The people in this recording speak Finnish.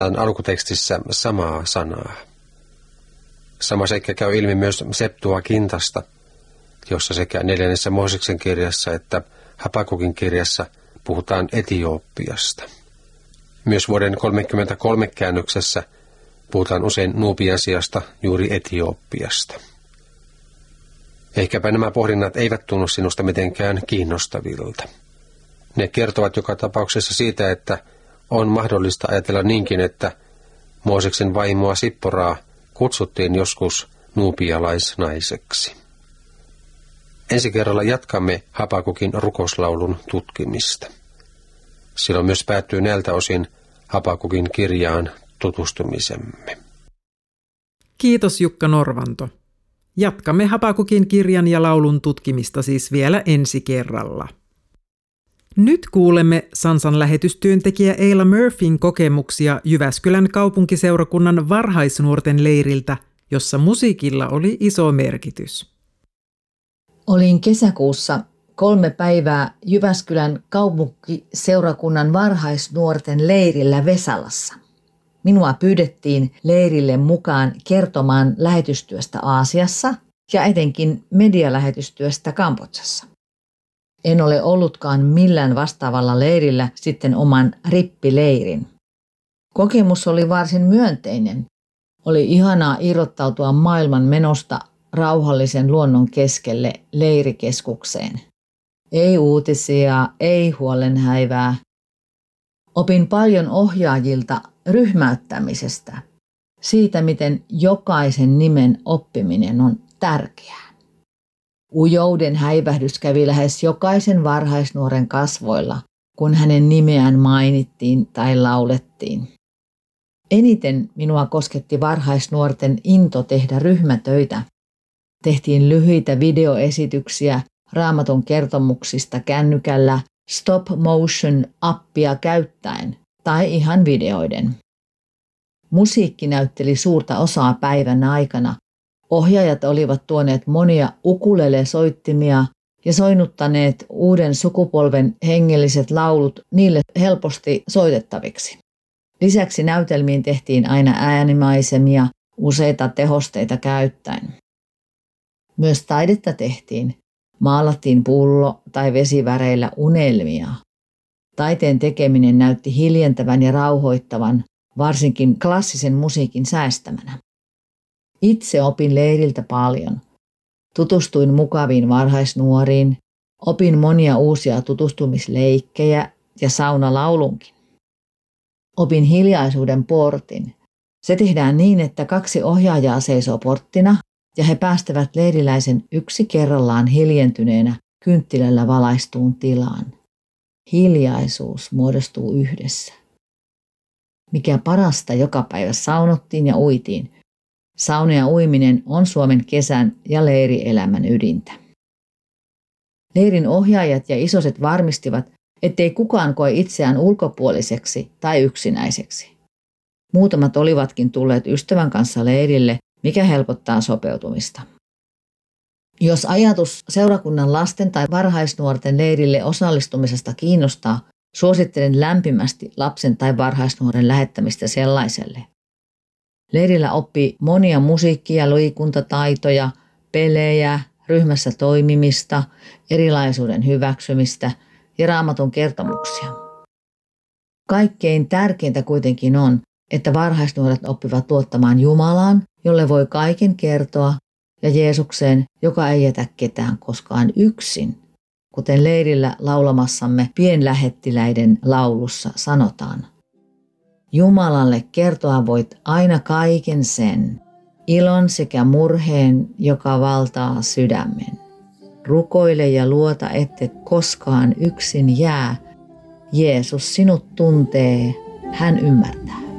alkutekstissä samaa sanaa. Sama seikka käy ilmi myös Septuagintasta, jossa sekä 4. Mooseksen kirjassa että Habakukin kirjassa puhutaan Etiopiasta. Myös vuoden 1933 käännöksessä puhutaan usein Nubiasiasta, juuri Etiopiasta. Ehkäpä nämä pohdinnat eivät tunnu sinusta mitenkään kiinnostavilta. Ne kertovat joka tapauksessa siitä, että on mahdollista ajatella niinkin, että Mooseksen vaimoa Sipporaa kutsuttiin joskus nubialaisnaiseksi. Ensi kerralla jatkamme Habakukin rukouslaulun tutkimista. Silloin myös päättyy näiltä osin Habakukin kirjaan tutustumisemme. Kiitos Jukka Norvanto. Jatkamme Habakukin kirjan ja laulun tutkimista siis vielä ensi kerralla. Nyt kuulemme Sansan lähetystyöntekijä Eila Murphyn kokemuksia Jyväskylän kaupunkiseurakunnan varhaisnuorten leiriltä, jossa musiikilla oli iso merkitys. Olin kesäkuussa 3 päivää Jyväskylän kaupunkiseurakunnan varhaisnuorten leirillä Vesalassa. Minua pyydettiin leirille mukaan kertomaan lähetystyöstä Aasiassa ja etenkin medialähetystyöstä Kambodsassa. En ole ollutkaan millään vastaavalla leirillä sitten oman rippileirin. Kokemus oli varsin myönteinen. Oli ihanaa irrottautua maailman menosta rauhallisen luonnon keskelle leirikeskukseen. Ei uutisia, ei huolenhäivää. Opin paljon ohjaajilta ryhmäyttämisestä, siitä miten jokaisen nimen oppiminen on tärkeää. Ujouden häivähdys kävi lähes jokaisen varhaisnuoren kasvoilla, kun hänen nimeään mainittiin tai laulettiin. Eniten minua kosketti varhaisnuorten into tehdä ryhmätöitä. Tehtiin lyhyitä videoesityksiä Raamatun kertomuksista kännykällä stop motion-appia käyttäen tai ihan videoiden. Musiikki näytteli suurta osaa päivän aikana. Ohjaajat olivat tuoneet monia ukulele-soittimia ja soinnuttaneet uuden sukupolven hengelliset laulut niille helposti soitettaviksi. Lisäksi näytelmiin tehtiin aina äänimaisemia useita tehosteita käyttäen. Myös taidetta tehtiin. Maalattiin pullo- tai vesiväreillä unelmia. Taiteen tekeminen näytti hiljentävän ja rauhoittavan, varsinkin klassisen musiikin säästämänä. Itse opin leiriltä paljon. Tutustuin mukaviin varhaisnuoriin, opin monia uusia tutustumisleikkejä ja saunalaulunkin. Opin hiljaisuuden portin. Se tehdään niin, että 2 ohjaajaa seisoo porttina ja he päästävät leiriläisen yksi kerrallaan hiljentyneenä kynttilällä valaistuun tilaan. Hiljaisuus muodostuu yhdessä. Mikä parasta, joka päivä saunottiin ja uitiin. Sauna ja uiminen on Suomen kesän ja leirielämän ydintä. Leirin ohjaajat ja isoset varmistivat, ettei kukaan koe itseään ulkopuoliseksi tai yksinäiseksi. Muutamat olivatkin tulleet ystävän kanssa leirille, mikä helpottaa sopeutumista. Jos ajatus seurakunnan lasten tai varhaisnuorten leirille osallistumisesta kiinnostaa, suosittelen lämpimästi lapsen tai varhaisnuoren lähettämistä sellaiselle. Leirillä oppii monia musiikki- ja liikuntataitoja, pelejä, ryhmässä toimimista, erilaisuuden hyväksymistä ja Raamatun kertomuksia. Kaikkein tärkeintä kuitenkin on, että varhaisnuoret oppivat luottamaan Jumalaan, jolle voi kaiken kertoa, ja Jeesukseen, joka ei jätä ketään koskaan yksin, kuten leirillä laulamassamme pienlähettiläiden laulussa sanotaan. Jumalalle kertoa voit aina kaiken sen, ilon sekä murheen, joka valtaa sydämen. Rukoile ja luota, ettet koskaan yksin jää. Jeesus sinut tuntee, hän ymmärtää.